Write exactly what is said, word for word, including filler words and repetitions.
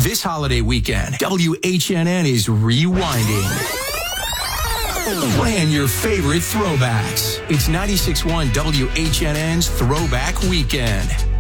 This holiday weekend, W H N N is rewinding. Playing your favorite throwbacks. It's ninety-six point one W H N N's Throwback Weekend.